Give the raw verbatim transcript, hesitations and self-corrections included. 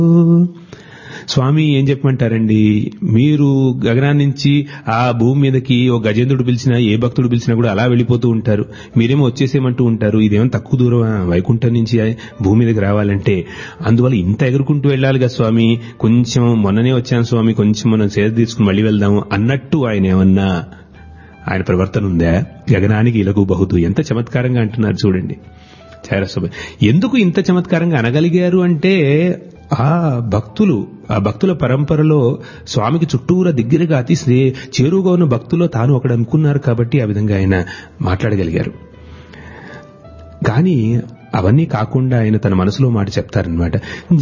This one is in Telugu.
స్వామి ఏం చెప్పమంటారండి, మీరు గగనాన్ని నుంచి ఆ భూమి మీదకి ఓ గజేంద్రుడు పిలిచినా ఏ భక్తుడు పిలిచినా కూడా అలా వెళ్ళిపోతూ ఉంటారు. మీరేమో వచ్చేసేమంటూ ఉంటారు. ఇదేమో తక్కువ దూరం వైకుంఠం నుంచి భూమి మీదకి రావాలంటే. అందువల్ల ఇంత ఎగురుకుంటూ వెళ్ళాలి కదా స్వామి, కొంచెం మొన్ననే వచ్చాను స్వామి, కొంచెం మనం సేద తీసుకుని మళ్ళీ వెళ్దాము అన్నట్టు ఆయన ఏమన్నా ఆయన ప్రవర్తన ఉందా? గగనానికి ఇలకు బహుతు, ఎంత చమత్కారంగా అంటున్నారు చూడండి. ఎందుకు ఇంత చమత్కారంగా అనగలిగారు అంటే, ఆ భక్తులు ఆ భక్తుల పరంపరలో స్వామికి చుట్టూరా దగ్గరగా అతి చేరువుగా ఉన్న భక్తుల్లో తాను ఒకడు అనుకున్నారు కాబట్టి ఆ విధంగా ఆయన మాట్లాడగలిగారు. కానీ అవన్నీ కాకుండా ఆయన తన మనసులో మాట చెప్తారనమాట.